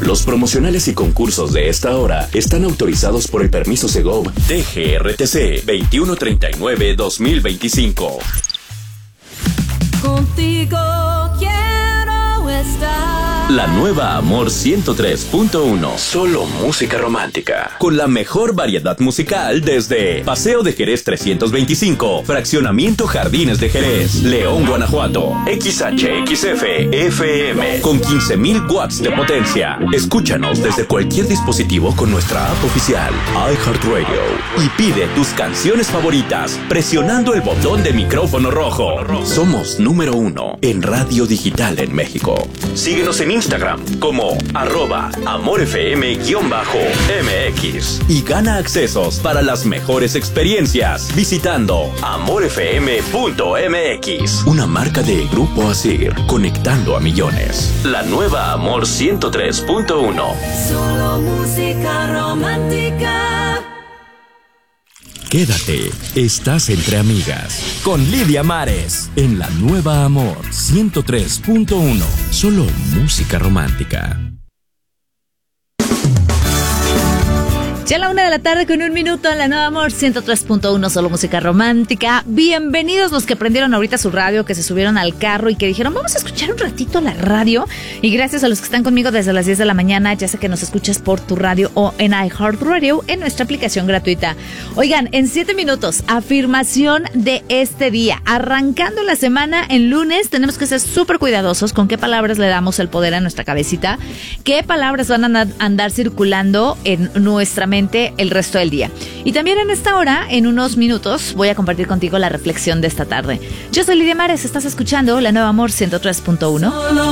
Los promocionales y concursos de esta hora están autorizados por el permiso Segov DGRTC 2139-2025. Contigo quiero estar. La nueva Amor 103.1. Solo música romántica. Con la mejor variedad musical desde Paseo de Jerez 325, Fraccionamiento Jardines de Jerez, León, Guanajuato. XHXF FM con 15,000 watts de potencia. Escúchanos desde cualquier dispositivo con nuestra app oficial iHeartRadio y pide tus canciones favoritas presionando el botón de micrófono rojo. Somos número 1 en radio digital en México. Síguenos en Instagram como @amorfm_mx y gana accesos para las mejores experiencias visitando amorfm.mx. Una marca de Grupo Asir, conectando a millones. La nueva Amor 103.1. Solo música romántica. Quédate, estás entre amigas. Con Lidia Mares. En la nueva Amor 103.1. Solo música romántica. Ya a la 1:00 p.m. en la nueva Amor 103.1, solo música romántica. Bienvenidos los que prendieron ahorita su radio, que se subieron al carro y que dijeron, vamos a escuchar un ratito la radio. Y gracias a los que están conmigo desde las 10 de la mañana, ya sea que nos escuches por tu radio o en iHeartRadio, en nuestra aplicación gratuita. Oigan, en 7 minutos, afirmación de este día. Arrancando la semana en lunes, tenemos que ser súper cuidadosos con qué palabras le damos el poder a nuestra cabecita, qué palabras van a andar circulando en nuestra mente el resto del día. Y también en esta hora, en unos minutos, voy a compartir contigo la reflexión de esta tarde. Yo soy Lidia Mares, estás escuchando la nueva Amor 103.1.